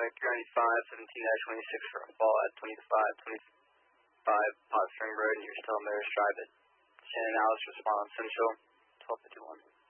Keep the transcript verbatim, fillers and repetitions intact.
three ninety-five, seventeen dash twenty-six for a fall at twenty to five, twenty-five, Pot Spring Road, and you're still on Mayor's Drive at Shannon Alice, respond Central, twelve fifty-one.